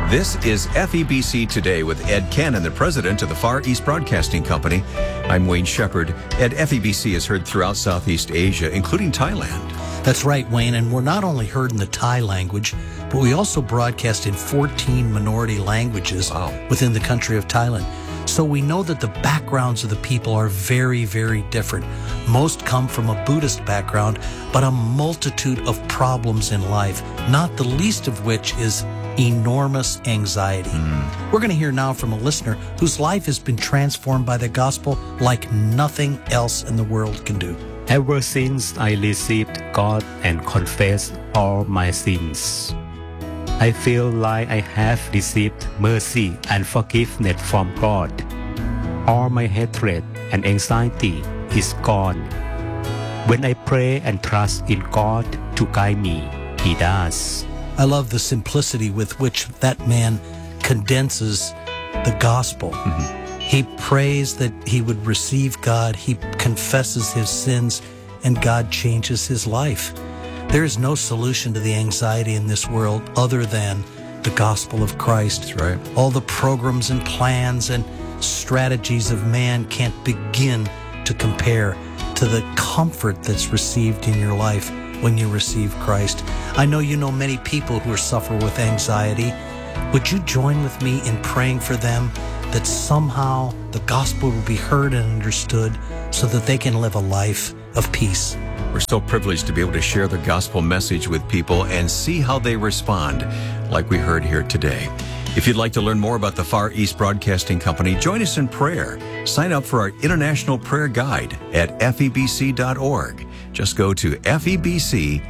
This is FEBC Today with Ed Cannon, the president of the Far East Broadcasting Company. I'm Wayne Shepherd. Ed, FEBC is heard throughout Southeast Asia, including Thailand. That's right, Wayne, and we're not only heard in the Thai language, but we also broadcast in 14 minority languages within the country of Thailand. So we know that the backgrounds of the people are very, very different. Most come from a Buddhist background, but a multitude of problems in life, not the least of which is enormous anxiety. We're going to hear now from a listener whose life has been transformed by the gospel like nothing else in the world can do. Ever since I received God and confessed all my sins, I feel like I have received mercy and forgiveness from God. All my hatred and anxiety is gone. When I pray and trust in God to guide me, He does. I love the simplicity with which that man condenses the gospel. He prays that he would receive God. He confesses his sins, and God changes his life. There is no solution to the anxiety in this world other than the gospel of Christ. That's right. All the programs and plans and strategies of man can't begin to compare to the comfort that's received in your life when you receive Christ. I know you know many people who suffer with anxiety. Would you join with me in praying for them that somehow the gospel will be heard and understood so that they can live a life of peace? We're so privileged to be able to share the gospel message with people and see how they respond, like we heard here today. If you'd like to learn more about the Far East Broadcasting Company, join us in prayer. Sign up for our International Prayer Guide at febc.org. Just go to febc.org.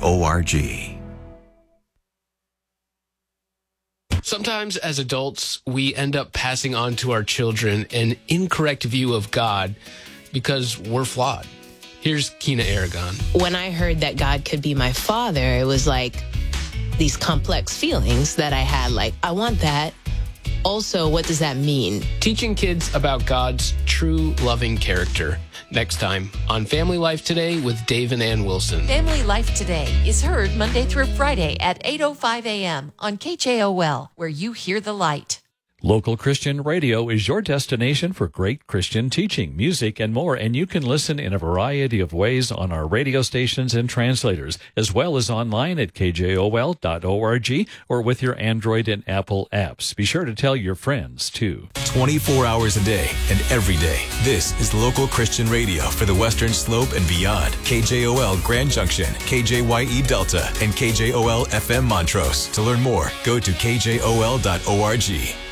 Sometimes as adults, we end up passing on to our children an incorrect view of God because we're flawed. Here's Kina Aragon. When I heard that God could be my father, it was like these complex feelings that I had, like, I want that. Also, what does that mean? Teaching kids about God's true loving character. Next time on Family Life Today with Dave and Ann Wilson. Family Life Today is heard Monday through Friday at 8:05 a.m. on KJOL, where you hear the light. Local Christian Radio is your destination for great Christian teaching, music, and more, and you can listen in a variety of ways on our radio stations and translators, as well as online at kjol.org or with your Android and Apple apps. Be sure to tell your friends, too. 24 hours a day and every day. This is Local Christian Radio for the Western Slope and beyond. KJOL Grand Junction, KJYE Delta, and KJOL FM Montrose. To learn more, go to kjol.org.